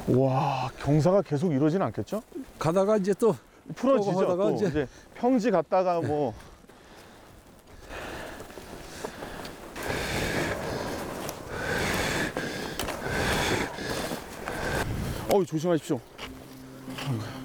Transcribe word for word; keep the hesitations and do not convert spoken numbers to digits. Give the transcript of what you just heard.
와, 경사가 계속 이러진 않겠죠? 가다가 이제 또 풀어지죠. 하다가 또 이제. 이제 평지 갔다가 뭐 어우, 조심하십시오.